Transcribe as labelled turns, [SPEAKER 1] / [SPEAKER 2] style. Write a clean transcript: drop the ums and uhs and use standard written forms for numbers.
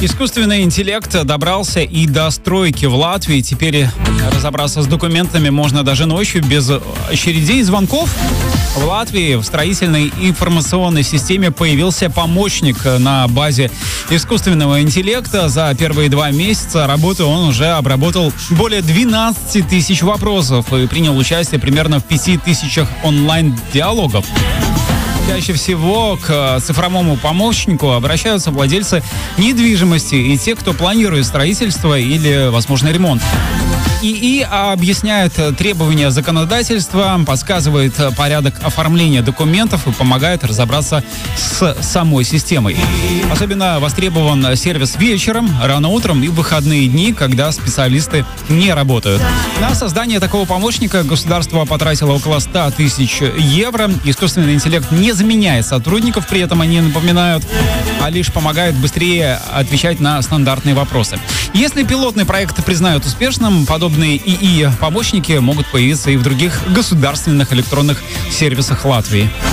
[SPEAKER 1] Искусственный интеллект добрался и до стройки в Латвии. Теперь разобраться с документами можно даже ночью, без очередей и звонков. В Латвии в строительной информационной системе появился помощник на базе искусственного интеллекта. За первые 2 месяца работы он уже обработал более 12 тысяч вопросов и принял участие примерно в 5 тысячах онлайн-диалогов. Чаще всего к цифровому помощнику обращаются владельцы недвижимости и те, кто планирует строительство или, возможно, ремонт. ИИ объясняет требования законодательства, подсказывает порядок оформления документов и помогает разобраться с самой системой. Особенно востребован сервис вечером, рано утром и в выходные дни, когда специалисты не работают. На создание такого помощника государство потратило около 100 тысяч евро. Искусственный интеллект не заменяет сотрудников, при этом они напоминают, а лишь помогает быстрее отвечать на стандартные вопросы. Если пилотный проект признают успешным, подобные ИИ-помощники могут появиться и в других государственных электронных сервисах Латвии.